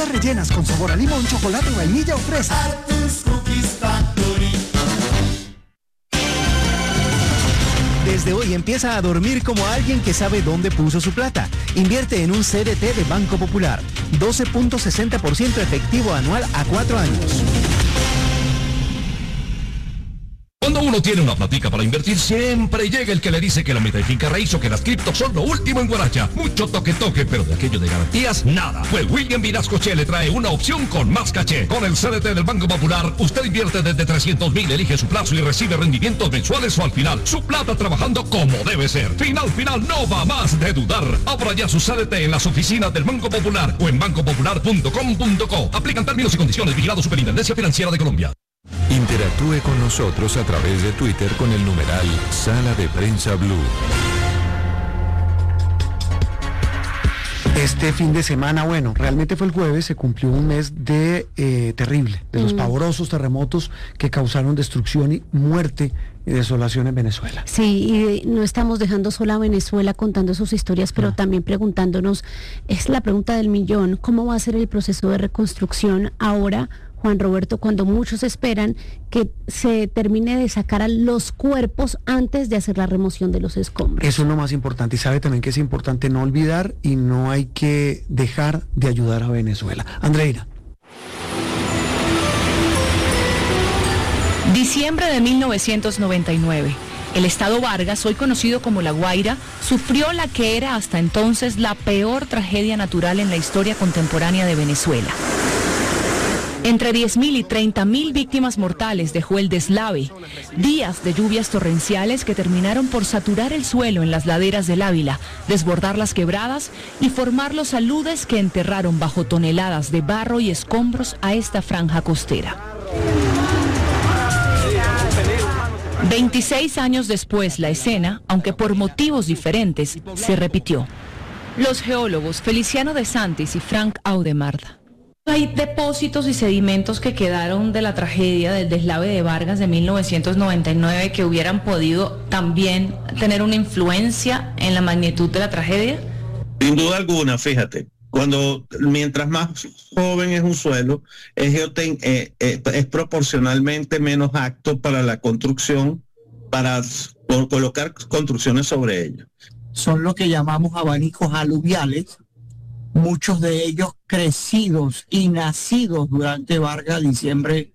Rellenas con sabor a limón, chocolate, vainilla o fresa. Arthur's Cookies Factory. Desde hoy empieza a dormir como alguien que sabe dónde puso su plata. Invierte en un CDT de Banco Popular. 12.60% efectivo anual a 4 años. Cuando uno tiene una platica para invertir, siempre llega el que le dice que la meta de finca raíz o que las criptos son lo último en Guaracha. Mucho toque, pero de aquello de garantías, nada. Pues William Vinascoche le trae una opción con más caché. Con el CDT del Banco Popular, usted invierte desde 300,000, elige su plazo y recibe rendimientos mensuales o al final. Su plata trabajando como debe ser. Final, no va más de dudar. Abra ya su CDT en las oficinas del Banco Popular o en bancopopular.com.co. Aplican términos y condiciones. Vigilado Superintendencia Financiera de Colombia. Interactúe con nosotros a través de Twitter con el numeral Sala de Prensa Blue. Este fin de semana, bueno, realmente fue el jueves, se cumplió un mes de terrible, de los pavorosos terremotos que causaron destrucción y muerte y desolación en Venezuela. Sí, y no estamos dejando sola a Venezuela contando sus historias, pero también preguntándonos, es la pregunta del millón, ¿cómo va a ser el proceso de reconstrucción ahora, Juan Roberto, cuando muchos esperan que se termine de sacar a los cuerpos antes de hacer la remoción de los escombros? Eso es lo más importante, y sabe también que es importante no olvidar y no hay que dejar de ayudar a Venezuela. Andreina. Diciembre de 1999. El estado Vargas, hoy conocido como La Guaira, sufrió la que era hasta entonces la peor tragedia natural en la historia contemporánea de Venezuela. Entre 10.000 y 30.000 víctimas mortales dejó el deslave, días de lluvias torrenciales que terminaron por saturar el suelo en las laderas del Ávila, desbordar las quebradas y formar los aludes que enterraron bajo toneladas de barro y escombros a esta franja costera. 26 años después, la escena, aunque por motivos diferentes, se repitió. Los geólogos Feliciano de Santis y Frank Audemard. Hay depósitos y sedimentos que quedaron de la tragedia del deslave de Vargas de 1999 que hubieran podido también tener una influencia en la magnitud de la tragedia. Sin duda alguna, fíjate, mientras más joven es un suelo, es proporcionalmente menos apto para la construcción, para colocar construcciones sobre ello. Son lo que llamamos abanicos aluviales, muchos de ellos crecidos y nacidos durante Vargas, diciembre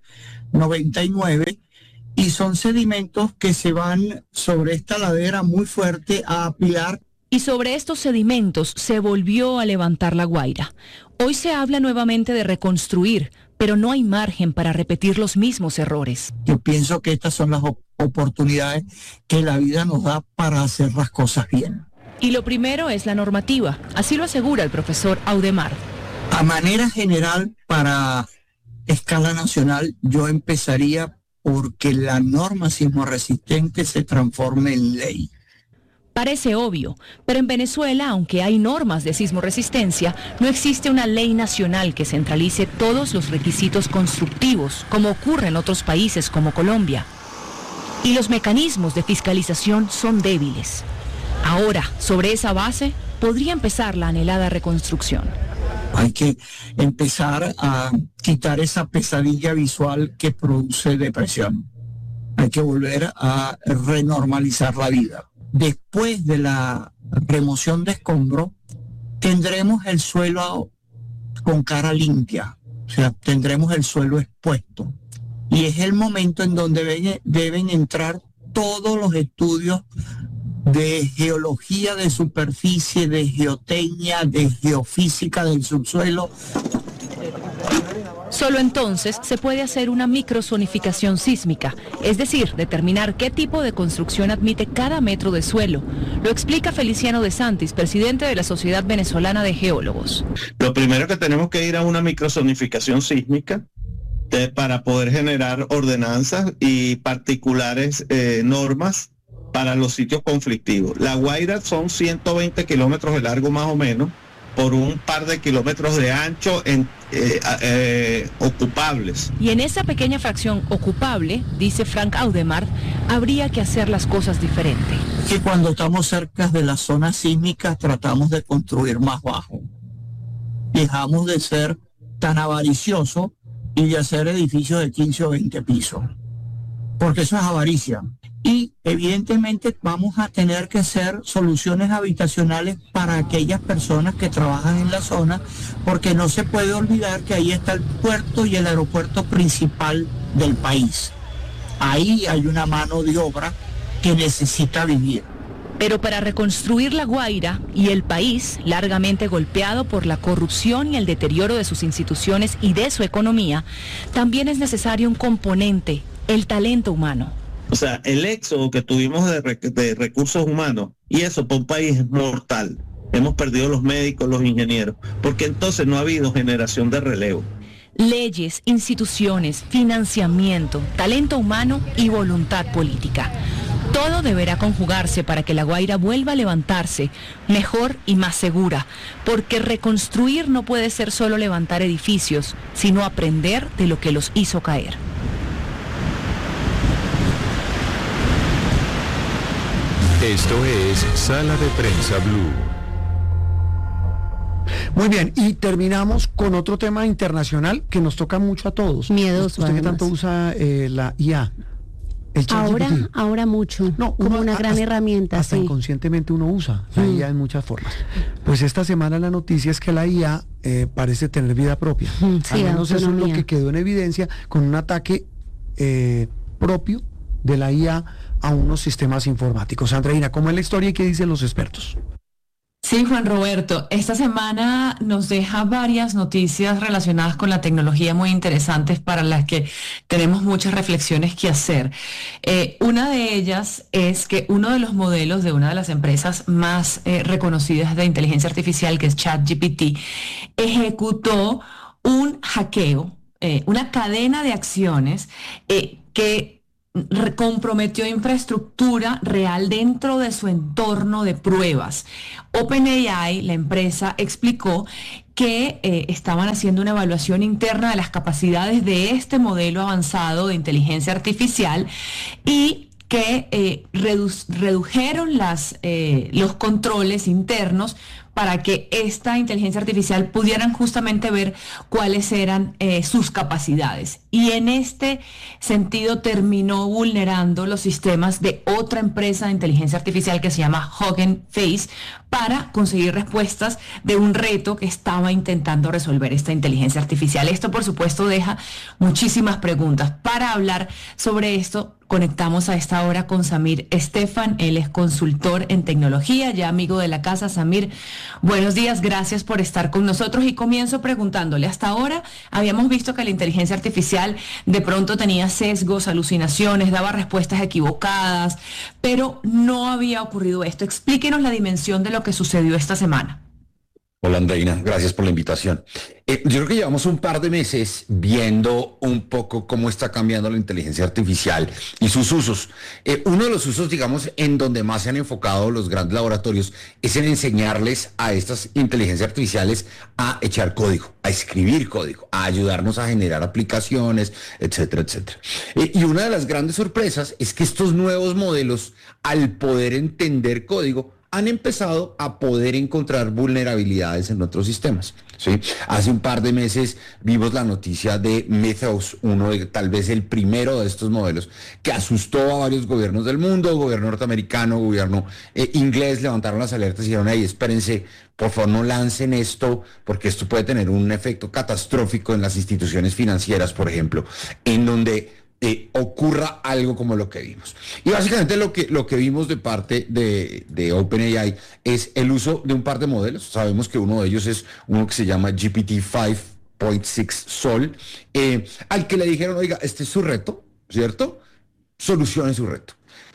99, y son sedimentos que se van sobre esta ladera muy fuerte a apilar. Y sobre estos sedimentos se volvió a levantar La Guaira. Hoy se habla nuevamente de reconstruir, pero no hay margen para repetir los mismos errores. Yo pienso que estas son las oportunidades que la vida nos da para hacer las cosas bien. Y lo primero es la normativa, así lo asegura el profesor Audemard. A manera general, para escala nacional, yo empezaría porque la norma sismo resistente se transforme en ley. Parece obvio, pero en Venezuela, aunque hay normas de sismo resistencia, no existe una ley nacional que centralice todos los requisitos constructivos, como ocurre en otros países como Colombia. Y los mecanismos de fiscalización son débiles. Ahora, sobre esa base, podría empezar la anhelada reconstrucción. Hay que empezar a quitar esa pesadilla visual que produce depresión. Hay que volver a renormalizar la vida. Después de la remoción de escombros, tendremos el suelo con cara limpia, o sea, tendremos el suelo expuesto. Y es el momento en donde deben entrar todos los estudios de geología de superficie, de geotecnia, de geofísica del subsuelo. Solo entonces se puede hacer una microzonificación sísmica, es decir, determinar qué tipo de construcción admite cada metro de suelo. Lo explica Feliciano de Santis, presidente de la Sociedad Venezolana de Geólogos. Lo primero que tenemos que ir a una microzonificación sísmica para poder generar ordenanzas y particulares normas para los sitios conflictivos. La Guaira son 120 kilómetros de largo más o menos, por un par de kilómetros de ancho ocupables. Y en esa pequeña fracción ocupable, dice Frank Audemard, habría que hacer las cosas diferente. Que cuando estamos cerca de la zona sísmica tratamos de construir más bajo. Dejamos de ser tan avaricioso y de hacer edificios de 15 o 20 pisos, porque eso es avaricia. Y evidentemente vamos a tener que hacer soluciones habitacionales para aquellas personas que trabajan en la zona, porque no se puede olvidar que ahí está el puerto y el aeropuerto principal del país. Ahí hay una mano de obra que necesita vivir. Pero para reconstruir La Guaira y el país, largamente golpeado por la corrupción y el deterioro de sus instituciones y de su economía, también es necesario un componente, el talento humano. O sea, el éxodo que tuvimos de recursos humanos, y eso para un país es mortal. Hemos perdido los médicos, los ingenieros, porque entonces no ha habido generación de relevo. Leyes, instituciones, financiamiento, talento humano y voluntad política. Todo deberá conjugarse para que La Guaira vuelva a levantarse mejor y más segura, porque reconstruir no puede ser solo levantar edificios, sino aprender de lo que los hizo caer. Esto es Sala de Prensa Blue. Muy bien, y terminamos con otro tema internacional que nos toca mucho a todos. Miedoso, ¿Usted qué además. tanto usa la IA? El ChatGPT. Ahora mucho, No, como una gran hasta- herramienta, hasta sí. inconscientemente uno usa la IA en muchas formas. Pues esta semana la noticia es que la IA parece tener vida propia. Sí, Al menos eso es lo autonomía. que quedó en evidencia con un ataque propio de la IA a unos sistemas informáticos. Andreina, ¿cómo es la historia y qué dicen los expertos? Sí, Juan Roberto, esta semana nos deja varias noticias relacionadas con la tecnología muy interesantes para las que tenemos muchas reflexiones que hacer. Una de ellas es que uno de los modelos de una de las empresas más reconocidas de inteligencia artificial, que es ChatGPT, ejecutó un hackeo, una cadena de acciones que comprometió infraestructura real dentro de su entorno de pruebas. OpenAI, la empresa, explicó que estaban haciendo una evaluación interna de las capacidades de este modelo avanzado de inteligencia artificial y que redujeron los controles internos para que esta inteligencia artificial pudieran justamente ver cuáles eran sus capacidades. Y en este sentido terminó vulnerando los sistemas de otra empresa de inteligencia artificial que se llama Hugging Face para conseguir respuestas de un reto que estaba intentando resolver esta inteligencia artificial. Esto, por supuesto, deja muchísimas preguntas. Para hablar sobre esto, conectamos a esta hora con Samir Estefan. Él es consultor en tecnología, ya amigo de la casa. Samir, buenos días, gracias por estar con nosotros y comienzo preguntándole, hasta ahora habíamos visto que la inteligencia artificial de pronto tenía sesgos, alucinaciones, daba respuestas equivocadas, pero no había ocurrido esto. Explíquenos la dimensión de lo que sucedió esta semana. Hola Andreina, gracias por la invitación. Yo creo que llevamos un par de meses viendo un poco cómo está cambiando la inteligencia artificial y sus usos. Uno de los usos, digamos, en donde más se han enfocado los grandes laboratorios es en enseñarles a estas inteligencias artificiales a echar código, a escribir código, a ayudarnos a generar aplicaciones, etcétera, etcétera. Y una de las grandes sorpresas es que estos nuevos modelos, al poder entender código, han empezado a poder encontrar vulnerabilidades en otros sistemas, ¿sí? Hace un par de meses vimos la noticia de Mythos, uno de tal vez el primero de estos modelos, que asustó a varios gobiernos del mundo, gobierno norteamericano, gobierno inglés, levantaron las alertas y dijeron, hey, espérense, por favor no lancen esto, porque esto puede tener un efecto catastrófico en las instituciones financieras, por ejemplo, en donde ocurra algo como lo que vimos. Y básicamente lo que vimos de parte de OpenAI es el uso de un par de modelos. Sabemos que uno de ellos es uno que se llama GPT 5.6 Sol, al que le dijeron, oiga, este es su reto, ¿cierto? Solucione su reto.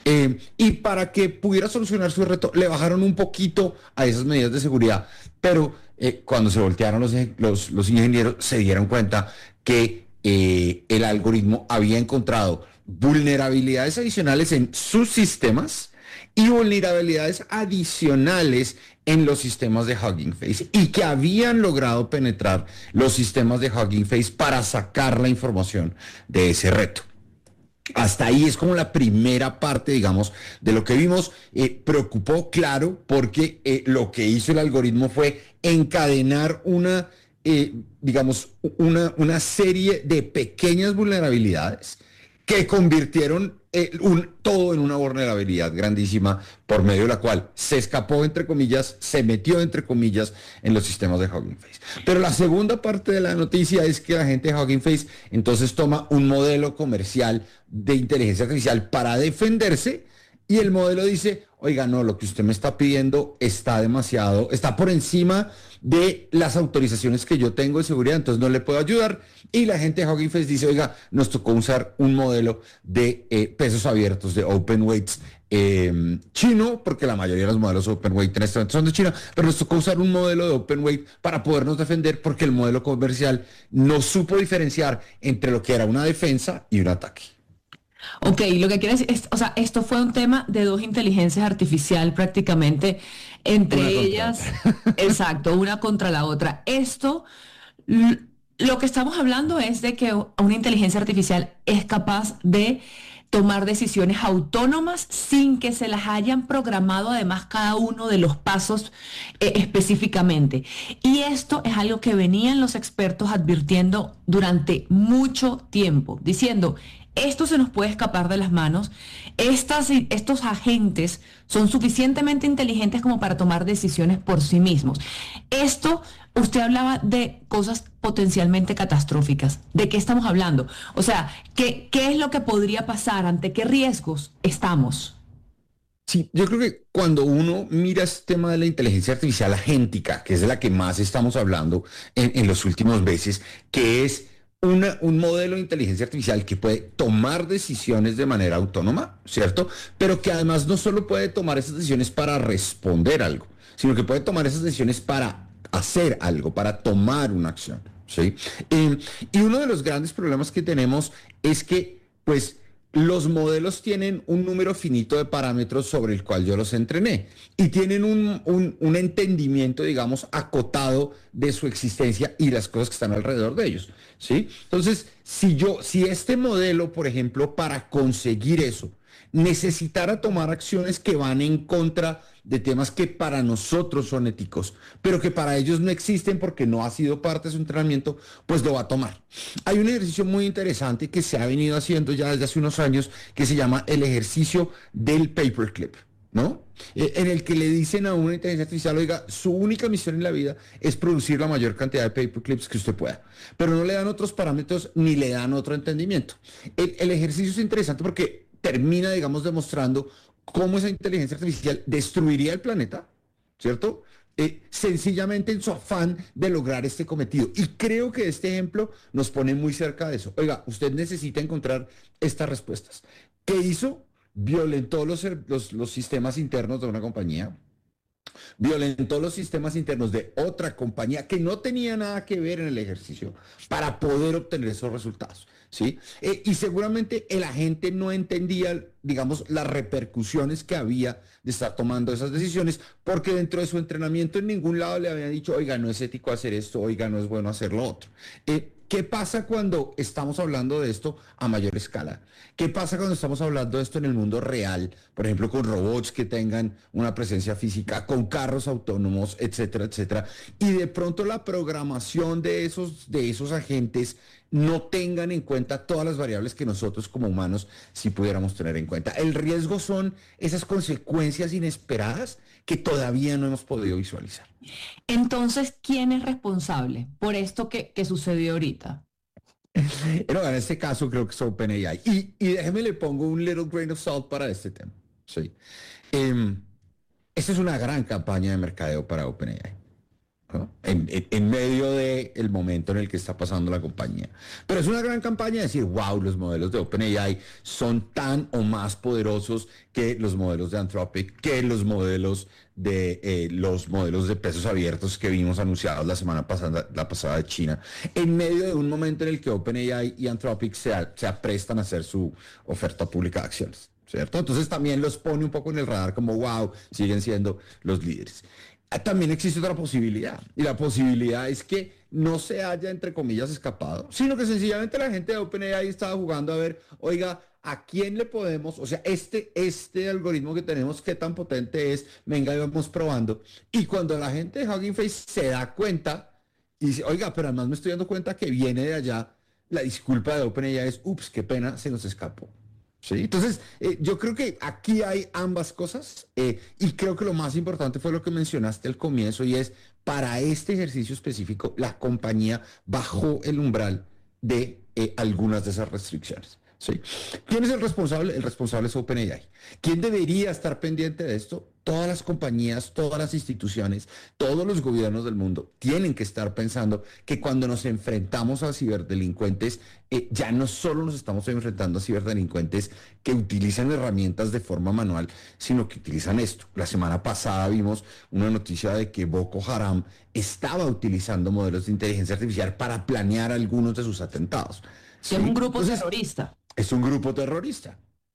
Y para que pudiera solucionar su reto, le bajaron un poquito a esas medidas de seguridad, pero cuando se voltearon los ingenieros, se dieron cuenta que el algoritmo había encontrado vulnerabilidades adicionales en sus sistemas y vulnerabilidades adicionales en los sistemas de Hugging Face y que habían logrado penetrar los sistemas de Hugging Face para sacar la información de ese reto. Hasta ahí es como la primera parte, digamos, de lo que vimos. Preocupó, claro, porque lo que hizo el algoritmo fue encadenar una digamos, una serie de pequeñas vulnerabilidades que convirtieron todo en una vulnerabilidad grandísima, por medio de la cual se escapó, entre comillas, se metió, entre comillas, en los sistemas de Hugging Face. Pero la segunda parte de la noticia es que la gente de Hugging Face entonces toma un modelo comercial de inteligencia artificial para defenderse, y el modelo dice, oiga, no, lo que usted me está pidiendo está por encima de las autorizaciones que yo tengo de seguridad, entonces no le puedo ayudar. Y la gente de Hugging Face dice, oiga, nos tocó usar un modelo de pesos abiertos, de open weights chino, porque la mayoría de los modelos open weight en este momento son de China, pero nos tocó usar un modelo de open weight para podernos defender, porque el modelo comercial no supo diferenciar entre lo que era una defensa y un ataque. Ok, lo que quiere decir es, o sea, esto fue un tema de dos inteligencias artificiales prácticamente, entre ellas, exacto, una contra la otra. Lo que estamos hablando es de que una inteligencia artificial es capaz de tomar decisiones autónomas sin que se las hayan programado además cada uno de los pasos específicamente. Y esto es algo que venían los expertos advirtiendo durante mucho tiempo, diciendo, esto se nos puede escapar de las manos, estos agentes son suficientemente inteligentes como para tomar decisiones por sí mismos. Usted hablaba de cosas potencialmente catastróficas. ¿De qué estamos hablando? O sea, ¿qué es lo que podría pasar? ¿Ante qué riesgos estamos? Sí, yo creo que cuando uno mira este tema de la inteligencia artificial agéntica, que es de la que más estamos hablando en los últimos meses, que es un modelo de inteligencia artificial que puede tomar decisiones de manera autónoma, ¿cierto? Pero que además no solo puede tomar esas decisiones para responder algo, sino que puede tomar esas decisiones para hacer algo, para tomar una acción, ¿sí? Y uno de los grandes problemas que tenemos es que, pues, los modelos tienen un número finito de parámetros sobre el cual yo los entrené y tienen un entendimiento, digamos, acotado de su existencia y las cosas que están alrededor de ellos, ¿sí? Entonces, si este modelo, por ejemplo, para conseguir eso, necesitara tomar acciones que van en contra de temas que para nosotros son éticos, pero que para ellos no existen porque no ha sido parte de su entrenamiento, pues lo va a tomar. Hay un ejercicio muy interesante que se ha venido haciendo ya desde hace unos años que se llama el ejercicio del paperclip, ¿no? En el que le dicen a una inteligencia artificial, oiga, su única misión en la vida es producir la mayor cantidad de paperclips que usted pueda, pero no le dan otros parámetros ni le dan otro entendimiento. El ejercicio es interesante porque termina, digamos, demostrando cómo esa inteligencia artificial destruiría el planeta, ¿cierto? Sencillamente en su afán de lograr este cometido. Y creo que este ejemplo nos pone muy cerca de eso. Oiga, usted necesita encontrar estas respuestas. ¿Qué hizo? Violentó los sistemas internos de una compañía, violentó los sistemas internos de otra compañía que no tenía nada que ver en el ejercicio para poder obtener esos resultados, ¿sí? Y seguramente el agente no entendía, digamos, las repercusiones que había de estar tomando esas decisiones, porque dentro de su entrenamiento en ningún lado le habían dicho, oiga, no es ético hacer esto, oiga, no es bueno hacer lo otro. ¿Qué pasa cuando estamos hablando de esto a mayor escala? ¿Qué pasa cuando estamos hablando de esto en el mundo real? Por ejemplo, con robots que tengan una presencia física, con carros autónomos, etcétera, etcétera. Y de pronto la programación de esos agentes no tengan en cuenta todas las variables que nosotros como humanos sí pudiéramos tener en cuenta. El riesgo son esas consecuencias inesperadas que todavía no hemos podido visualizar. Entonces, ¿quién es responsable por esto que sucedió ahorita? Pero en este caso creo que es OpenAI. Y déjeme le pongo un little grain of salt para este tema. Sí. Esta es una gran campaña de mercadeo para OpenAI, ¿no? En medio del momento en el que está pasando la compañía. Pero es una gran campaña de decir, wow, los modelos de OpenAI son tan o más poderosos que los modelos de Anthropic, que los modelos de pesos abiertos que vimos anunciados la pasada de China, en medio de un momento en el que OpenAI y Anthropic se aprestan a hacer su oferta pública de acciones, ¿cierto? Entonces también los pone un poco en el radar como, wow, siguen siendo los líderes. También existe otra posibilidad, y la posibilidad es que no se haya, entre comillas, escapado, sino que sencillamente la gente de OpenAI estaba jugando a ver, oiga, ¿a quién le podemos, o sea, este algoritmo que tenemos, qué tan potente es? Venga, y vamos probando. Y cuando la gente de Hugging Face se da cuenta y dice, oiga, pero además me estoy dando cuenta que viene de allá, la disculpa de OpenAI es, ups, qué pena, se nos escapó. ¿Sí? Entonces, yo creo que aquí hay ambas cosas y creo que lo más importante fue lo que mencionaste al comienzo y es, para este ejercicio específico, la compañía bajó el umbral de algunas de esas restricciones. ¿Sí? ¿Quién es el responsable? El responsable es OpenAI. ¿Quién debería estar pendiente de esto? Todas las compañías, todas las instituciones, todos los gobiernos del mundo tienen que estar pensando que cuando nos enfrentamos a ciberdelincuentes, ya no solo nos estamos enfrentando a ciberdelincuentes que utilizan herramientas de forma manual, sino que utilizan esto. La semana pasada vimos una noticia de que Boko Haram estaba utilizando modelos de inteligencia artificial para planear algunos de sus atentados. ¿Sí? Es un grupo terrorista. Es un grupo terrorista.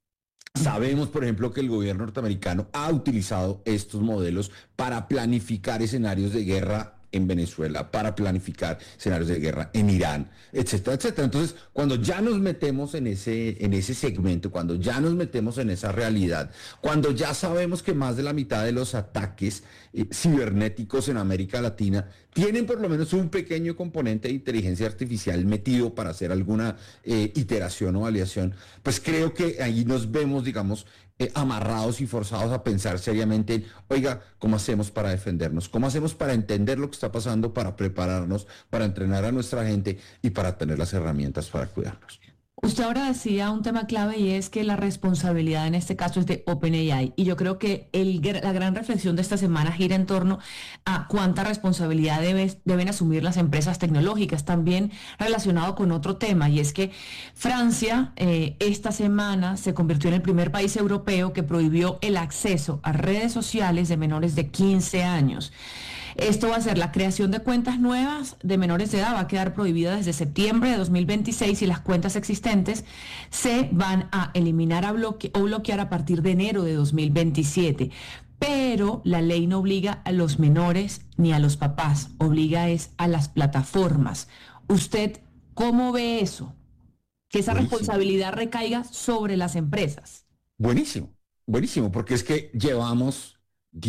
Sabemos, por ejemplo, que el gobierno norteamericano ha utilizado estos modelos para planificar escenarios de guerra en Venezuela, para planificar escenarios de guerra en Irán, etcétera, etcétera. Entonces, cuando ya nos metemos en ese segmento, cuando ya nos metemos en esa realidad, cuando ya sabemos que más de la mitad de los ataques cibernéticos en América Latina tienen por lo menos un pequeño componente de inteligencia artificial metido para hacer alguna iteración o validación, pues creo que ahí nos vemos, digamos, amarrados y forzados a pensar seriamente en, oiga, ¿cómo hacemos para defendernos? ¿Cómo hacemos para entender lo que está pasando, para prepararnos, para entrenar a nuestra gente y para tener las herramientas para cuidarnos? Usted ahora decía un tema clave y es que la responsabilidad en este caso es de OpenAI, y yo creo que la gran reflexión de esta semana gira en torno a cuánta responsabilidad deben asumir las empresas tecnológicas, también relacionado con otro tema, y es que Francia esta semana se convirtió en el primer país europeo que prohibió el acceso a redes sociales de menores de 15 años. Esto va a ser la creación de cuentas nuevas de menores de edad, va a quedar prohibida desde septiembre de 2026 y las cuentas existentes se van a eliminar o bloquear a partir de enero de 2027. Pero la ley no obliga a los menores ni a los papás, obliga es a las plataformas. ¿Usted cómo ve eso? Que esa responsabilidad recaiga sobre las empresas. Buenísimo, buenísimo, porque es que llevamos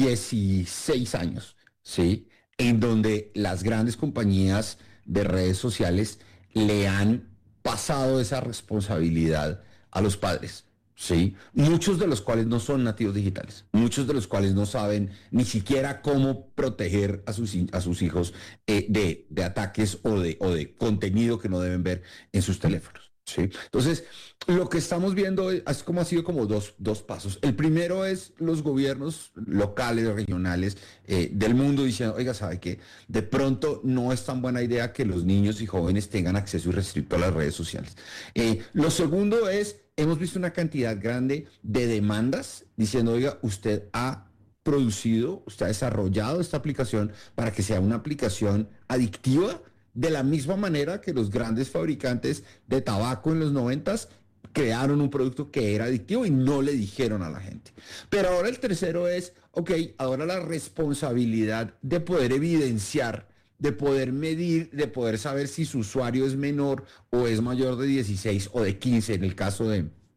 16 años. ¿Sí? En donde las grandes compañías de redes sociales le han pasado esa responsabilidad a los padres, ¿sí? Muchos de los cuales no son nativos digitales, muchos de los cuales no saben ni siquiera cómo proteger a sus hijos de ataques o de contenido que no deben ver en sus teléfonos. Sí. Entonces, lo que estamos viendo ha sido como dos pasos. El primero es los gobiernos locales, regionales del mundo diciendo, oiga, ¿sabe qué? De pronto no es tan buena idea que los niños y jóvenes tengan acceso irrestricto a las redes sociales. Lo segundo es, hemos visto una cantidad grande de demandas diciendo, oiga, usted ha desarrollado esta aplicación para que sea una aplicación adictiva, de la misma manera que los grandes fabricantes de tabaco en los 90s crearon un producto que era adictivo y no le dijeron a la gente. Pero ahora el tercero es, ok, ahora la responsabilidad de poder evidenciar, de poder medir, de poder saber si su usuario es menor o es mayor de 16 o de 15, en el caso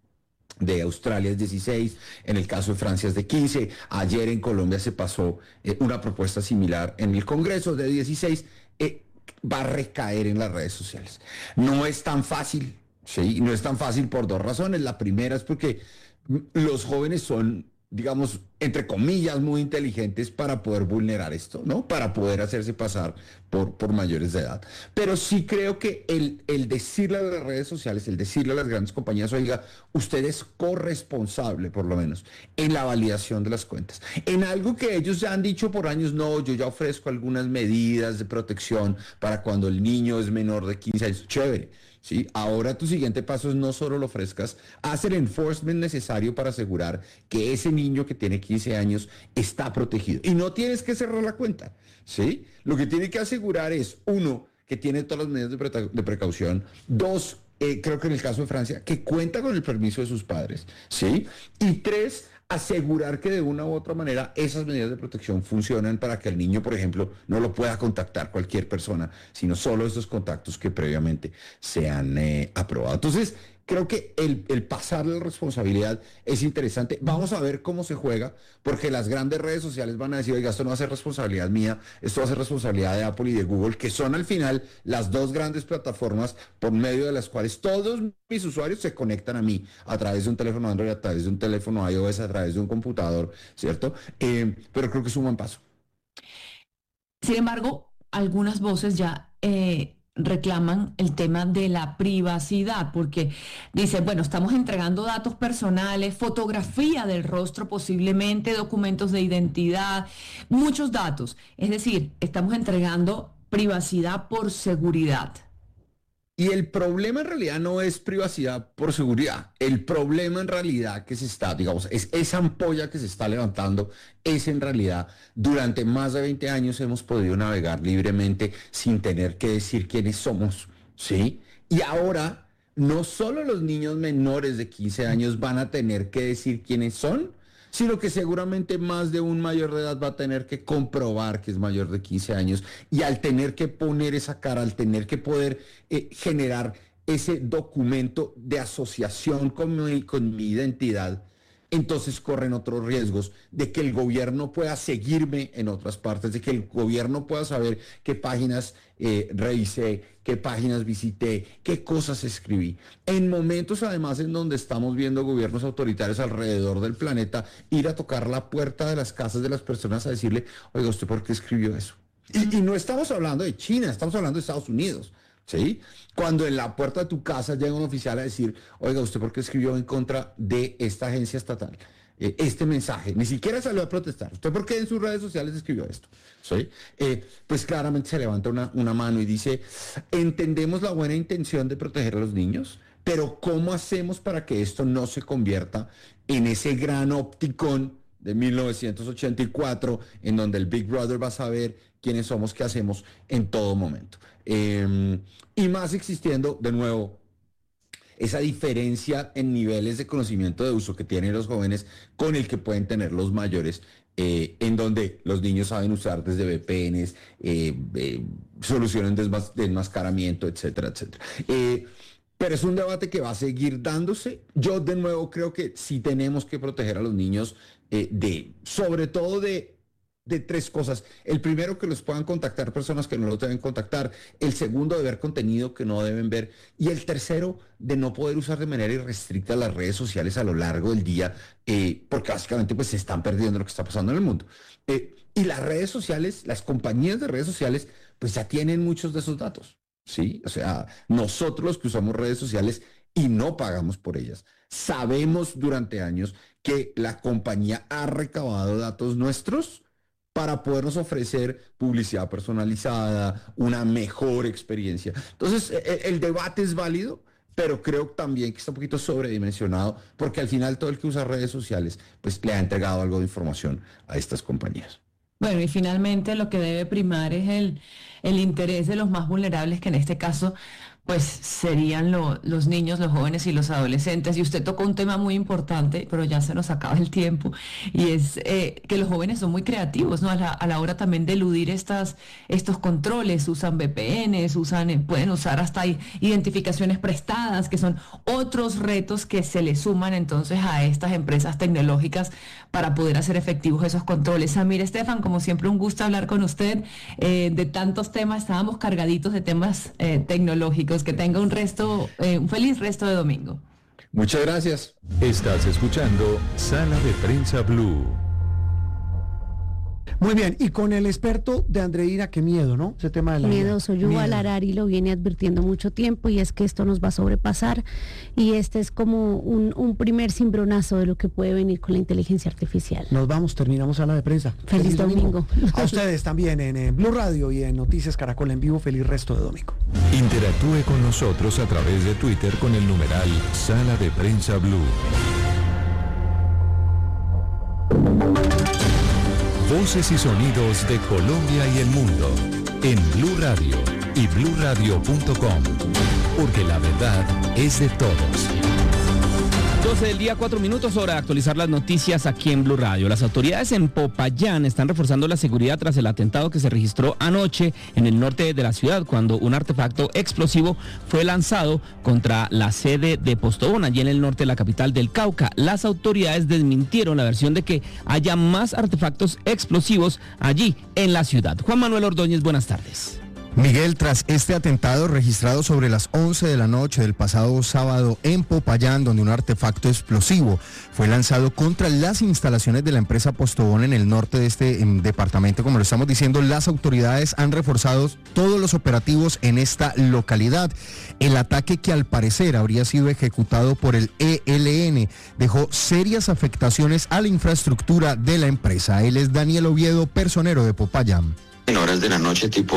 de Australia es 16, en el caso de Francia es de 15, ayer en Colombia se pasó una propuesta similar en el Congreso de 16, va a recaer en las redes sociales. No es tan fácil, ¿sí? No es tan fácil por dos razones. La primera es porque los jóvenes son, digamos, entre comillas, muy inteligentes para poder vulnerar esto, ¿no? Para poder hacerse pasar por mayores de edad. Pero sí creo que el decirle a las redes sociales, el decirle a las grandes compañías, oiga, usted es corresponsable, por lo menos, en la validación de las cuentas. En algo que ellos ya han dicho por años, no, yo ya ofrezco algunas medidas de protección para cuando el niño es menor de 15 años. Chévere, ¿sí? Ahora tu siguiente paso es no solo lo ofrezcas, haz el enforcement necesario para asegurar que ese niño que tiene 15 años está protegido. Y no tienes que cerrar la cuenta, ¿sí? Lo que tiene que asegurar es, uno, que tiene todas las medidas de precaución. Dos, creo que en el caso de Francia, que cuenta con el permiso de sus padres, ¿sí? Y tres, asegurar que de una u otra manera esas medidas de protección funcionan para que el niño, por ejemplo, no lo pueda contactar cualquier persona, sino solo estos contactos que previamente se han aprobado. Entonces, creo que el pasar la responsabilidad es interesante. Vamos a ver cómo se juega, porque las grandes redes sociales van a decir, oiga, esto no va a ser responsabilidad mía, esto va a ser responsabilidad de Apple y de Google, que son al final las dos grandes plataformas por medio de las cuales todos mis usuarios se conectan a mí, a través de un teléfono Android, a través de un teléfono iOS, a través de un computador, ¿cierto? Pero creo que es un buen paso. Sin embargo, algunas voces ya reclaman el tema de la privacidad, porque dicen, bueno, estamos entregando datos personales, fotografía del rostro posiblemente, documentos de identidad, muchos datos. Es decir, estamos entregando privacidad por seguridad. Y el problema en realidad no es privacidad por seguridad. El problema en realidad que se está, digamos, es esa ampolla que se está levantando, es en realidad, durante más de 20 años hemos podido navegar libremente sin tener que decir quiénes somos, ¿sí? Y ahora, no solo los niños menores de 15 años van a tener que decir quiénes son, sino que seguramente más de un mayor de edad va a tener que comprobar que es mayor de 15 años, y al tener que poner esa cara, al tener que poder generar ese documento de asociación con mi identidad, entonces corren otros riesgos de que el gobierno pueda seguirme en otras partes, de que el gobierno pueda saber qué páginas revisé, qué páginas visité, qué cosas escribí. En momentos además en donde estamos viendo gobiernos autoritarios alrededor del planeta ir a tocar la puerta de las casas de las personas a decirle, oiga, ¿usted por qué escribió eso? Y no estamos hablando de China, estamos hablando de Estados Unidos. ¿Sí? Cuando en la puerta de tu casa llega un oficial a decir, oiga, ¿usted por qué escribió en contra de esta agencia estatal este mensaje? Ni siquiera salió a protestar. ¿Usted por qué en sus redes sociales escribió esto? ¿Sí? Pues claramente se levanta una mano y dice, entendemos la buena intención de proteger a los niños, pero ¿cómo hacemos para que esto no se convierta en ese gran opticón de 1984, en donde el Big Brother va a saber quiénes somos, qué hacemos en todo momento? Y más existiendo, de nuevo, esa diferencia en niveles de conocimiento de uso que tienen los jóvenes con el que pueden tener los mayores, en donde los niños saben usar desde VPNs, soluciones de enmascaramiento, etcétera, etcétera. Pero es un debate que va a seguir dándose. Yo de nuevo creo que sí tenemos que proteger a los niños sobre todo de tres cosas. El primero, que los puedan contactar personas que no los deben contactar. El segundo, de ver contenido que no deben ver. Y el tercero, de no poder usar de manera irrestricta las redes sociales a lo largo del día, porque básicamente pues se están perdiendo lo que está pasando en el mundo. Y las redes sociales, las compañías de redes sociales, pues ya tienen muchos de esos datos. ¿Sí? O sea, nosotros los que usamos redes sociales y no pagamos por ellas, sabemos durante años que la compañía ha recabado datos nuestros para podernos ofrecer publicidad personalizada, una mejor experiencia. Entonces, el debate es válido, pero creo también que está un poquito sobredimensionado, porque al final todo el que usa redes sociales, pues le ha entregado algo de información a estas compañías. Bueno, y finalmente lo que debe primar es el interés de los más vulnerables, que en este caso pues serían los niños, los jóvenes y los adolescentes. Y usted tocó un tema muy importante, pero ya se nos acaba el tiempo, y es que los jóvenes son muy creativos, ¿no? A la hora también de eludir estos controles, usan VPNs, pueden usar hasta identificaciones prestadas, que son otros retos que se le suman entonces a estas empresas tecnológicas para poder hacer efectivos esos controles. Samir Estefan, como siempre, un gusto hablar con usted de tantos temas. Estábamos cargaditos de temas tecnológicos. Que tenga un feliz resto de domingo. Muchas gracias. Estás escuchando Sala de Prensa Blue. Muy bien, y con el experto de Andreina, qué miedo, ¿no? Ese tema de la miedoso. Yuval Harari lo viene advirtiendo mucho tiempo, y es que esto nos va a sobrepasar, y este es como un primer cimbronazo de lo que puede venir con la inteligencia artificial. Nos vamos, terminamos Sala de Prensa. Feliz domingo. A ustedes también en Blue Radio y en Noticias Caracol en vivo. Feliz resto de domingo. Interactúe con nosotros a través de Twitter con el numeral Sala de Prensa Blue. Voces y sonidos de Colombia y el mundo en Blue Radio y bluradio.com, porque la verdad es de todos. 12 del día, 4 minutos, hora de actualizar las noticias aquí en Blue Radio. Las autoridades en Popayán están reforzando la seguridad tras el atentado que se registró anoche en el norte de la ciudad, cuando un artefacto explosivo fue lanzado contra la sede de Postobón, allí en el norte de la capital del Cauca. Las autoridades desmintieron la versión de que haya más artefactos explosivos allí en la ciudad. Juan Manuel Ordóñez, buenas tardes. Miguel, tras este atentado registrado sobre las 11 de la noche del pasado sábado en Popayán, donde un artefacto explosivo fue lanzado contra las instalaciones de la empresa Postobón en el norte de este departamento, como lo estamos diciendo, las autoridades han reforzado todos los operativos en esta localidad. El ataque, que al parecer habría sido ejecutado por el ELN, dejó serias afectaciones a la infraestructura de la empresa. Él es Daniel Oviedo, personero de Popayán. En horas de la noche, tipo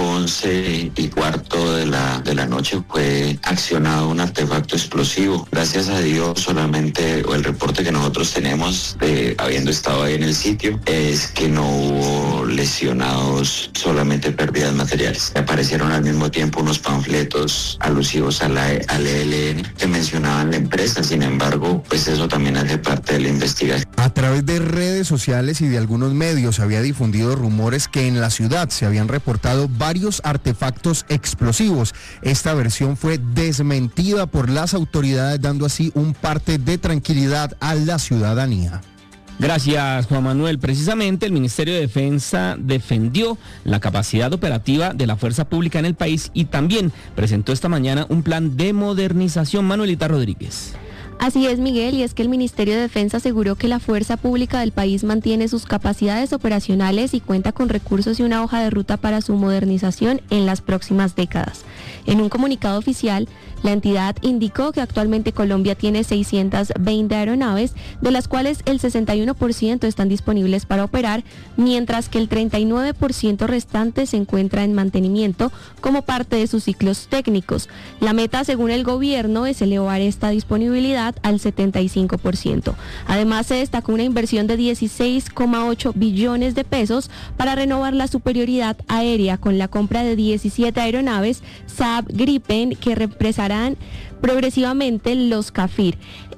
11:15 de la noche, fue accionado un artefacto explosivo. Gracias a Dios, solamente el reporte que nosotros tenemos, habiendo estado ahí en el sitio, es que no hubo lesionados, solamente pérdidas materiales. Aparecieron al mismo tiempo unos panfletos alusivos al ELN que mencionaban la empresa. Sin embargo, pues eso también hace parte de la investigación. A través de redes sociales y de algunos medios había difundido rumores que en la ciudad se habían reportado varios artefactos explosivos. Esta versión fue desmentida por las autoridades, dando así un parte de tranquilidad a la ciudadanía. Gracias, Juan Manuel. Precisamente el Ministerio de Defensa defendió la capacidad operativa de la fuerza pública en el país y también presentó esta mañana un plan de modernización. Manuelita Rodríguez. Así es, Miguel, y es que el Ministerio de Defensa aseguró que la fuerza pública del país mantiene sus capacidades operacionales y cuenta con recursos y una hoja de ruta para su modernización en las próximas décadas. En un comunicado oficial, la entidad indicó que actualmente Colombia tiene 620 aeronaves, de las cuales el 61% están disponibles para operar, mientras que el 39% restante se encuentra en mantenimiento como parte de sus ciclos técnicos. La meta, según el gobierno, es elevar esta disponibilidad al 75%. Además, se destacó una inversión de 16,8 billones de pesos para renovar la superioridad aérea con la compra de 17 aeronaves Saab Gripen que reemplazarán progresivamente los CAFIR.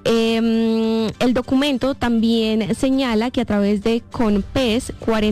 El documento también señala que a través de CONPES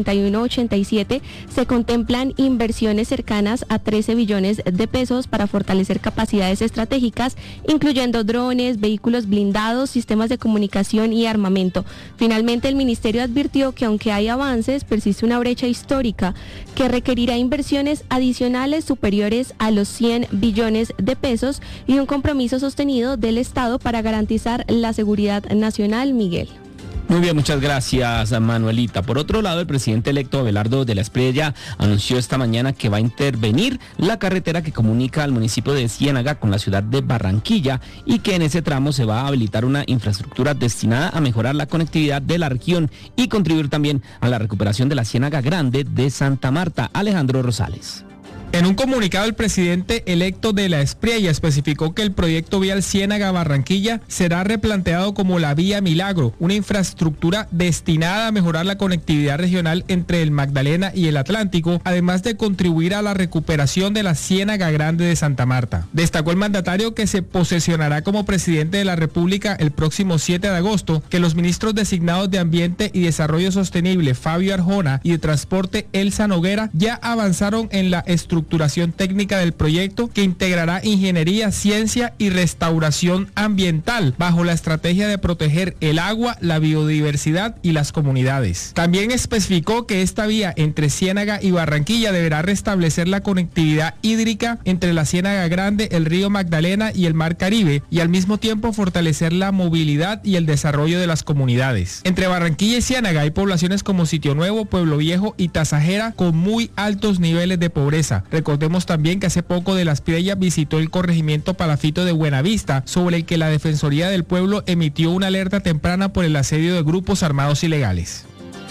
4187 se contemplan inversiones cercanas a 13 billones de pesos para fortalecer capacidades estratégicas, incluyendo drones, vehículos blindados, sistemas de comunicación y armamento. Finalmente, el ministerio advirtió que aunque hay avances, persiste una brecha histórica que requerirá inversiones adicionales superiores a los 100 billones de pesos y un compromiso sostenido del Estado para garantizar la seguridad nacional. Miguel. Muy bien, muchas gracias, Manuelita. Por otro lado, el presidente electo Abelardo de la Espriella anunció esta mañana que va a intervenir la carretera que comunica al municipio de Ciénaga con la ciudad de Barranquilla y que en ese tramo se va a habilitar una infraestructura destinada a mejorar la conectividad de la región y contribuir también a la recuperación de la Ciénaga Grande de Santa Marta. Alejandro Rosales. En un comunicado, el presidente electo de la Espriella especificó que el proyecto vial Ciénaga-Barranquilla será replanteado como la Vía Milagro, una infraestructura destinada a mejorar la conectividad regional entre el Magdalena y el Atlántico, además de contribuir a la recuperación de la Ciénaga Grande de Santa Marta. Destacó el mandatario que se posesionará como presidente de la República el próximo 7 de agosto, que los ministros designados de Ambiente y Desarrollo Sostenible, Fabio Arjona, y de Transporte, Elsa Noguera, ya avanzaron en la estructuración técnica del proyecto que integrará ingeniería, ciencia y restauración ambiental bajo la estrategia de proteger el agua, la biodiversidad y las comunidades. También especificó que esta vía entre Ciénaga y Barranquilla deberá restablecer la conectividad hídrica entre la Ciénaga Grande, el río Magdalena y el Mar Caribe y al mismo tiempo fortalecer la movilidad y el desarrollo de las comunidades. Entre Barranquilla y Ciénaga hay poblaciones como Sitio Nuevo, Pueblo Viejo y Tasajera con muy altos niveles de pobreza. Recordemos también que hace poco de la Espriella visitó el corregimiento Palafito de Buenavista, sobre el que la Defensoría del Pueblo emitió una alerta temprana por el asedio de grupos armados ilegales.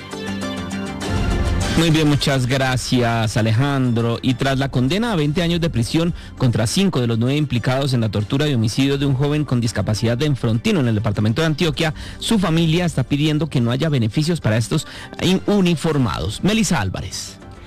Muy bien, muchas gracias, Alejandro. Y tras la condena a 20 años de prisión contra 5 de los 9 implicados en la tortura y homicidio de un joven con discapacidad en Frontino, en el departamento de Antioquia, su familia está pidiendo que no haya beneficios para estos uniformados. Melissa Álvarez.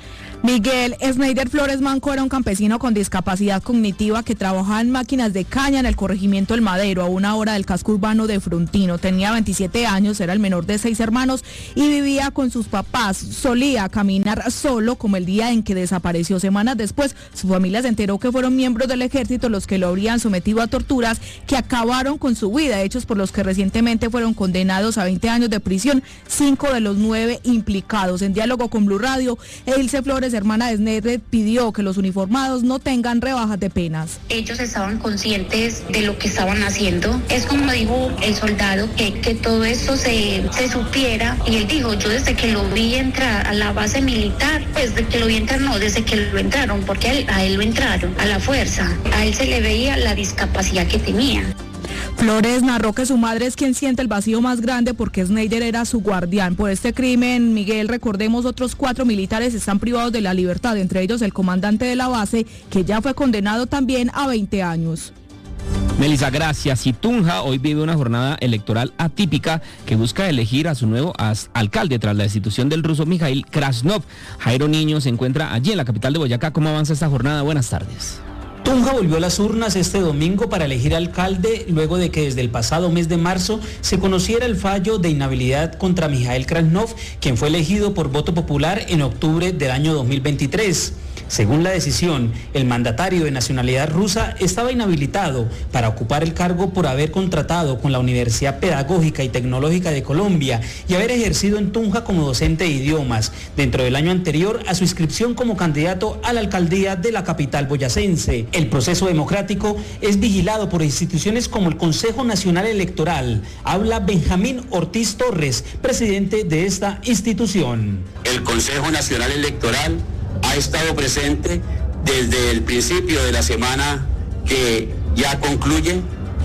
Miguel Schneider Flores Manco era un campesino con discapacidad cognitiva que trabajaba en máquinas de caña en el corregimiento El Madero, a una hora del casco urbano de Frontino. Tenía 27 años, era el menor de 6 hermanos y vivía con sus papás. Solía caminar solo, como el día en que desapareció. Semanas después, su familia se enteró que fueron miembros del ejército los que lo habrían sometido a torturas que acabaron con su vida, hechos por los que recientemente fueron condenados a 20 años de prisión 5 de los 9 implicados. En diálogo con Blue Radio, Ilse Flores, hermana de Schneider, pidió que los uniformados no tengan rebajas de penas. Ellos estaban conscientes de lo que estaban haciendo. Es como dijo el soldado, que todo esto se supiera. Y él dijo, yo desde que lo vi entrar a la base militar, pues desde que lo vi entrar, no, desde que lo entraron, porque a él lo entraron, a la fuerza. A él se le veía la discapacidad que tenía. Flores narró que su madre es quien siente el vacío más grande porque Schneider era su guardián. Por este crimen, Miguel, recordemos, otros 4 militares están privados de la libertad, entre ellos el comandante de la base, que ya fue condenado también a 20 años. Melissa, gracias. Y Tunja hoy vive una jornada electoral atípica que busca elegir a su nuevo alcalde tras la destitución del ruso Mikhail Krasnov. Jairo Niño se encuentra allí en la capital de Boyacá. ¿Cómo avanza esta jornada? Buenas tardes. Tunja volvió a las urnas este domingo para elegir alcalde luego de que desde el pasado mes de marzo se conociera el fallo de inhabilidad contra Mikhail Krasnov, quien fue elegido por voto popular en octubre del año 2023. Según la decisión, el mandatario de nacionalidad rusa estaba inhabilitado para ocupar el cargo por haber contratado con la Universidad Pedagógica y Tecnológica de Colombia y haber ejercido en Tunja como docente de idiomas dentro del año anterior a su inscripción como candidato a la alcaldía de la capital boyacense. El proceso democrático es vigilado por instituciones como el Consejo Nacional Electoral. Habla Benjamín Ortiz Torres, presidente de esta institución. El Consejo Nacional Electoral ha estado presente desde el principio de la semana que ya concluye,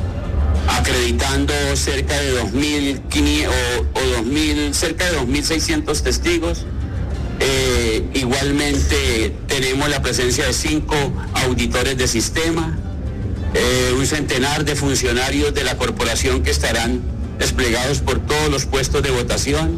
acreditando cerca de 2.500 cerca de 2.600 testigos. Igualmente tenemos la presencia de 5 auditores de sistema, un centenar de funcionarios de la corporación que estarán desplegados por todos los puestos de votación,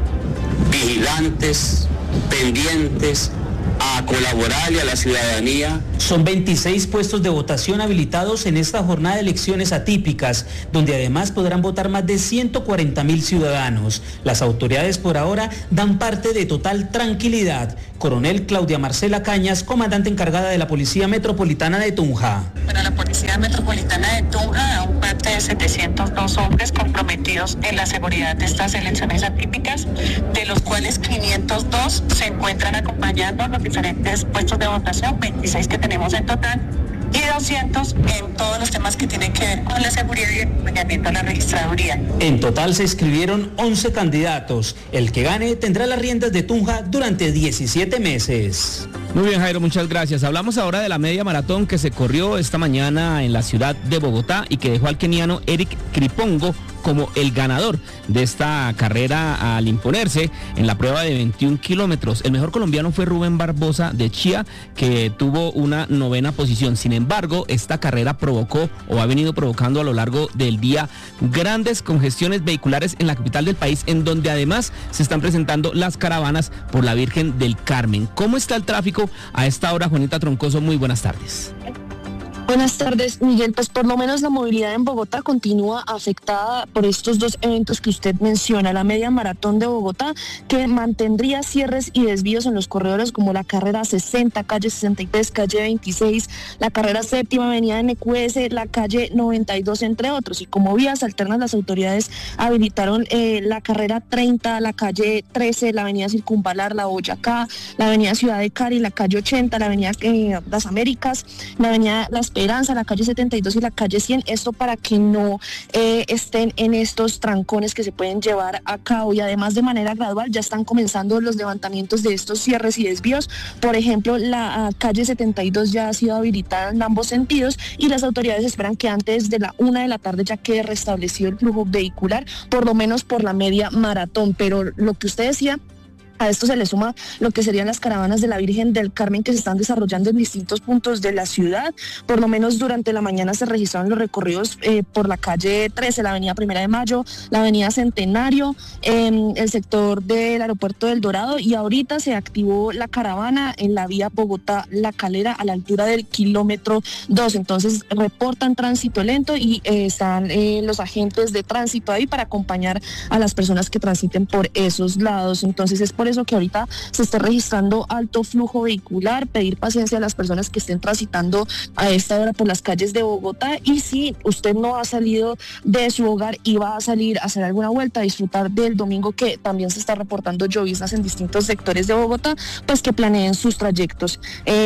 vigilantes, pendientes a colaborarle a la ciudadanía. Son 26 puestos de votación habilitados en esta jornada de elecciones atípicas, donde además podrán votar más de 140.000 ciudadanos. Las autoridades por ahora dan parte de total tranquilidad. Coronel Claudia Marcela Cañas, comandante encargada de la Policía Metropolitana de Tunja. Para la Policía Metropolitana de Tunja, un parte de 702 hombres comprometidos en la seguridad de estas elecciones atípicas, de los cuales 502 se encuentran acompañando los diferentes puestos de votación, 26 que tenemos en total, y 200 en todos los temas que tienen que ver con la seguridad y el acompañamiento a la registraduría. En total se inscribieron 11 candidatos. El que gane tendrá las riendas de Tunja durante 17 meses. Muy bien, Jairo, muchas gracias. Hablamos ahora de la media maratón que se corrió esta mañana en la ciudad de Bogotá y que dejó al keniano Eric Kripongo como el ganador de esta carrera al imponerse en la prueba de 21 kilómetros. El mejor colombiano fue Rubén Barbosa de Chía, que tuvo una 9ª posición. Sin embargo, esta carrera provocó o ha venido provocando a lo largo del día grandes congestiones vehiculares en la capital del país, en donde además se están presentando las caravanas por la Virgen del Carmen. ¿Cómo está el tráfico a esta hora? Juanita Troncoso, muy buenas tardes. Buenas tardes, Miguel. Pues por lo menos la movilidad en Bogotá continúa afectada por estos 2 eventos que usted menciona. La media maratón de Bogotá, que mantendría cierres y desvíos en los corredores como la carrera 60, calle 63, calle 26, la carrera 7ª avenida NQS, la calle 92, entre otros. Y como vías alternas, las autoridades habilitaron la carrera 30, la calle 13, la avenida Circunvalar, la Boyacá, la avenida Ciudad de Cali, la calle 80, la avenida Las Américas, la avenida La Esperanza, la calle 72 y la calle 100, esto para que no estén en estos trancones que se pueden llevar a cabo. Y además, de manera gradual ya están comenzando los levantamientos de estos cierres y desvíos. Por ejemplo, la calle 72 ya ha sido habilitada en ambos sentidos y las autoridades esperan que antes de la 1 de la tarde ya quede restablecido el flujo vehicular, por lo menos por la media maratón. Pero lo que usted decía A esto se le suma lo que serían las caravanas de la Virgen del Carmen que se están desarrollando en distintos puntos de la ciudad. Por lo menos durante la mañana se registraron los recorridos por la calle 13, la avenida 1 de Mayo, la avenida Centenario, el sector del aeropuerto del Dorado, y ahorita se activó la caravana en la vía Bogotá-La Calera a la altura del kilómetro 2. Entonces reportan tránsito lento y están los agentes de tránsito ahí para acompañar a las personas que transiten por esos lados. Entonces es por eso que ahorita se está registrando alto flujo vehicular, pedir paciencia a las personas que estén transitando a esta hora por las calles de Bogotá, y si usted no ha salido de su hogar y va a salir a hacer alguna vuelta, a disfrutar del domingo, que también se está reportando lloviznas en distintos sectores de Bogotá, pues que planeen sus trayectos.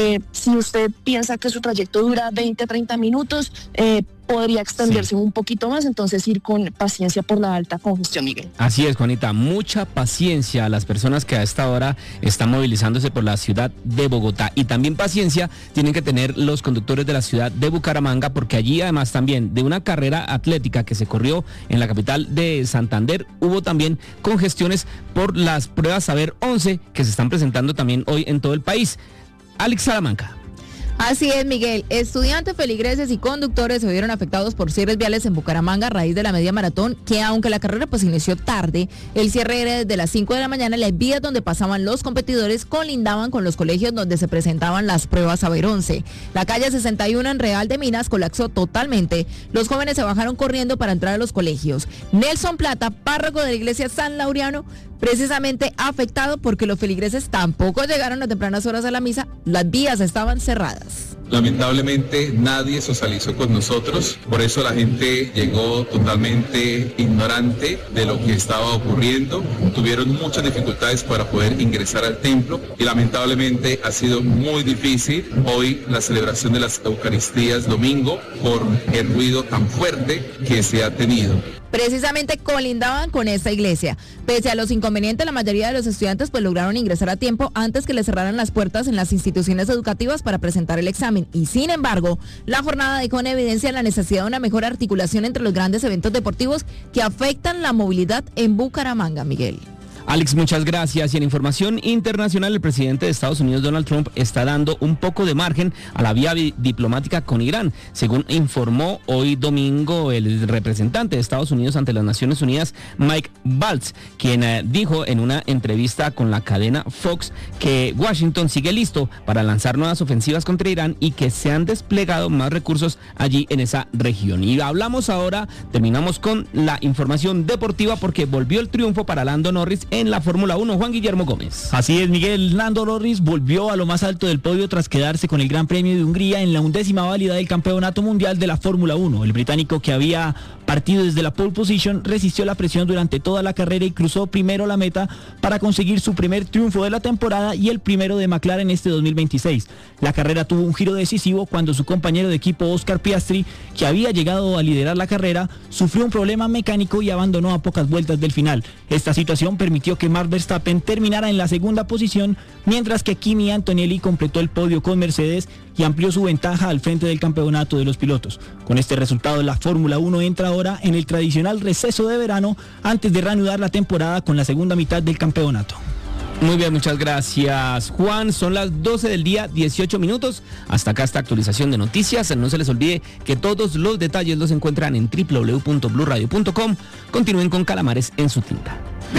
Si usted piensa que su trayecto dura 20-30 minutos, podría extenderse un poquito más, entonces ir con paciencia por la alta congestión, Miguel. Así es, Juanita, mucha paciencia a las personas que a esta hora están movilizándose por la ciudad de Bogotá, y también paciencia tienen que tener los conductores de la ciudad de Bucaramanga, porque allí además también de una carrera atlética que se corrió en la capital de Santander, hubo también congestiones por las pruebas Saber 11 que se están presentando también hoy en todo el país. Alex Salamanca. Así es, Miguel. Estudiantes, feligreses y conductores se vieron afectados por cierres viales en Bucaramanga a raíz de la media maratón, que aunque la carrera pues inició tarde, el cierre era desde las 5 de la mañana. Las vías donde pasaban los competidores colindaban con los colegios donde se presentaban las pruebas Saber 11. La calle 61 en Real de Minas colapsó totalmente. Los jóvenes se bajaron corriendo para entrar a los colegios. Nelson Plata, párroco de la iglesia San Laureano, precisamente afectado porque los feligreses tampoco llegaron a tempranas horas a la misa, las vías estaban cerradas. Lamentablemente nadie socializó con nosotros, por eso la gente llegó totalmente ignorante de lo que estaba ocurriendo, tuvieron muchas dificultades para poder ingresar al templo y lamentablemente ha sido muy difícil hoy la celebración de las Eucaristías domingo por el ruido tan fuerte que se ha tenido. Precisamente colindaban con esta iglesia. Pese a los inconvenientes, la mayoría de los estudiantes pues lograron ingresar a tiempo antes que les cerraran las puertas en las instituciones educativas para presentar el examen. Y sin embargo, la jornada dejó en evidencia la necesidad de una mejor articulación entre los grandes eventos deportivos que afectan la movilidad en Bucaramanga, Miguel. Alex, muchas gracias. Y en información internacional, el presidente de Estados Unidos, Donald Trump, está dando un poco de margen a la vía diplomática con Irán, según informó hoy domingo el representante de Estados Unidos ante las Naciones Unidas, Mike Waltz, quien dijo en una entrevista con la cadena Fox que Washington sigue listo para lanzar nuevas ofensivas contra Irán y que se han desplegado más recursos allí en esa región. Y hablamos ahora, terminamos con la información deportiva porque volvió el triunfo para Lando Norris en la Fórmula 1, Juan Guillermo Gómez. Así es, Miguel. Lando Norris volvió a lo más alto del podio tras quedarse con el Gran Premio de Hungría en la 11ª válida del Campeonato Mundial de la Fórmula 1. El británico, que había partido desde la pole position, resistió la presión durante toda la carrera y cruzó primero la meta para conseguir su primer triunfo de la temporada y el primero de McLaren este 2026. La carrera tuvo un giro decisivo cuando su compañero de equipo Oscar Piastri, que había llegado a liderar la carrera, sufrió un problema mecánico y abandonó a pocas vueltas del final. Esta situación permitió que Max Verstappen terminara en la segunda posición, mientras que Kimi Antonelli completó el podio con Mercedes y amplió su ventaja al frente del campeonato de los pilotos. Con este resultado, la Fórmula 1 entra ahora en el tradicional receso de verano antes de reanudar la temporada con la segunda mitad del campeonato. Muy bien, muchas gracias, Juan. Son las 12 del día, 18 minutos. Hasta acá esta actualización de noticias. No se les olvide que todos los detalles los encuentran en www.bluradio.com. Continúen con Calamares en su tinta.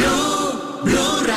Blue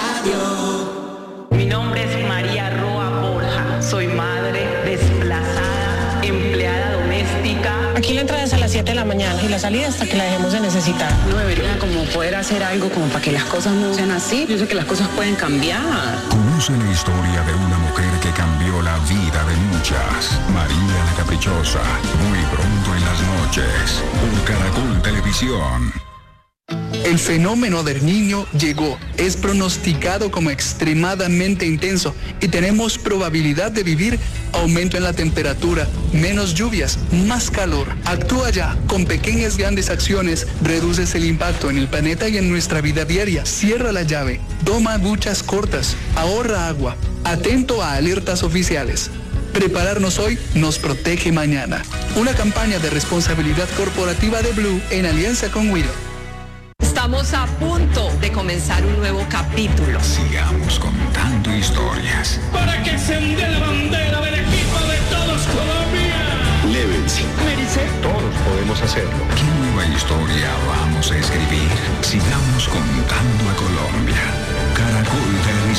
Radio. Mi nombre es María Roa Borja. Soy madre, desplazada, empleada doméstica. Aquí la entrada es a las 7 de la mañana y la salida hasta que la dejemos de necesitar. No debería como poder hacer algo como para que las cosas no sean así. Yo sé que las cosas pueden cambiar. Conoce la historia de una mujer que cambió la vida de muchas. María la Caprichosa. Muy pronto en las noches. Por Caracol Televisión. El fenómeno del Niño llegó, es pronosticado como extremadamente intenso y tenemos probabilidad de vivir aumento en la temperatura, menos lluvias, más calor. Actúa ya, con pequeñas grandes acciones, reduces el impacto en el planeta y en nuestra vida diaria. Cierra la llave, toma duchas cortas, ahorra agua, atento a alertas oficiales. Prepararnos hoy nos protege mañana. Una campaña de responsabilidad corporativa de Blue en alianza con Wido. Estamos Estamos a punto de comenzar un nuevo capítulo. Sigamos contando historias. Para que se onde la bandera del equipo de todos Colombia. Lévense. Merice. Todos podemos hacerlo. ¿Qué nueva historia vamos a escribir? Sigamos contando a Colombia. Caracol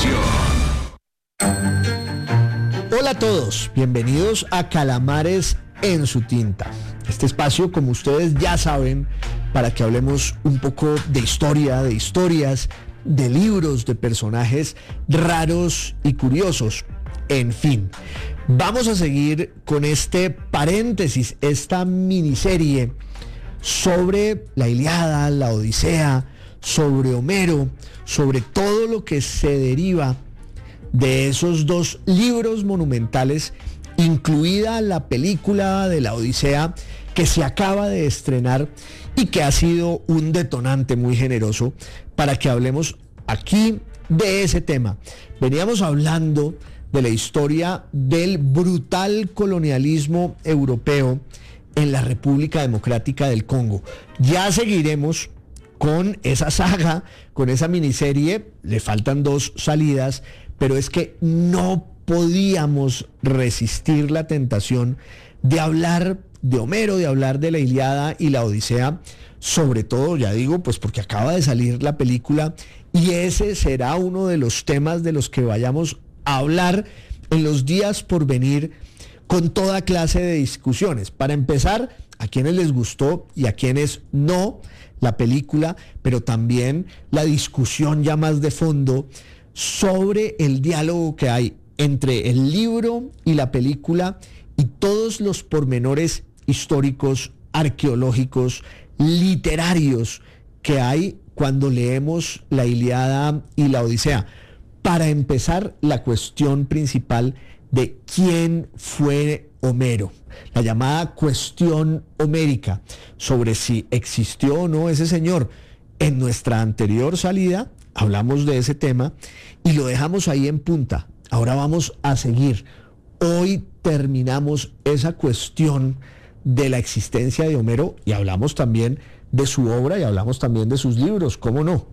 Televisión. Hola a todos, bienvenidos a Calamares en su tinta. Este espacio, como ustedes ya saben, para que hablemos un poco de historia, de historias, de libros, de personajes raros y curiosos. En fin, vamos a seguir con este paréntesis, esta miniserie sobre la Ilíada, la Odisea, sobre Homero, sobre todo lo que se deriva de esos dos libros monumentales, incluida la película de la Odisea que se acaba de estrenar y que ha sido un detonante muy generoso para que hablemos aquí de ese tema. Veníamos hablando de la historia del brutal colonialismo europeo en la República Democrática del Congo. Ya seguiremos con esa saga, con esa miniserie, le faltan 2 salidas, pero es que no podíamos resistir la tentación de hablar de Homero, de hablar de la Ilíada y la Odisea, sobre todo, ya digo, pues porque acaba de salir la película y ese será uno de los temas de los que vayamos a hablar en los días por venir con toda clase de discusiones. Para empezar, a quienes les gustó y a quienes no la película, pero también la discusión ya más de fondo sobre el diálogo que hay entre el libro y la película y todos los pormenores históricos, arqueológicos, literarios que hay cuando leemos la Ilíada y la Odisea. Para empezar, la cuestión principal de quién fue Homero, la llamada cuestión homérica, sobre si existió o no ese señor. En nuestra anterior salida hablamos de ese tema y lo dejamos ahí en punta. Ahora vamos a seguir. Hoy terminamos esa cuestión de la existencia de Homero y hablamos también de su obra y hablamos también de sus libros, ¿cómo no?